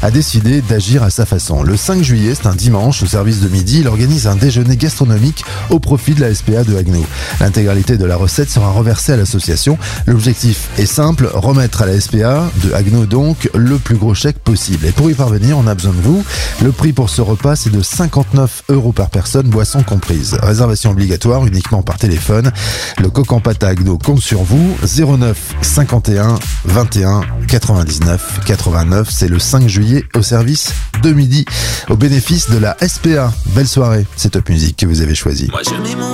a décidé d'agir à sa façon. Le 5 juillet, c'est un dimanche, au service de midi, il organise un déjeuner gastronomique au profit de la SPA de Haguenau. L'intégralité de la recette sera reversée à l'association. L'objectif est simple, remettre à la SPA de Haguenau donc le plus gros chèque possible. Et pour y parvenir, on a besoin de vous. Le prix pour ce repas, c'est de 59 € par personne, boissons comprises. Réservation obligatoire uniquement par téléphone. Le Coq en pâte à Haguenau compte sur vous. 09 51 21 99 89. C'est le 5 juillet au service de midi au bénéfice de la SPA. Belle soirée, c'est Top Music que vous avez choisi.